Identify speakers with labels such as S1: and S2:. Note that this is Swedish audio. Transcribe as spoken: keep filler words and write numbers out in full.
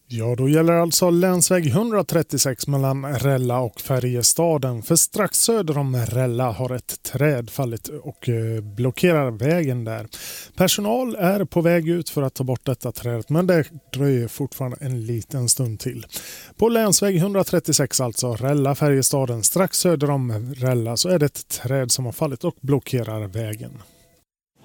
S1: Ja, då gäller alltså länsväg etthundratrettiosex mellan Rälla och Färjestaden. För strax söder om Rälla har ett träd fallit och blockerar vägen där. Personal är på väg ut för att ta bort detta trädet, men det dröjer fortfarande en liten stund till. På länsväg etthundratrettiosex, alltså Rälla-Färjestaden, strax söder om Rälla, så är det ett träd som har fallit och blockerar vägen.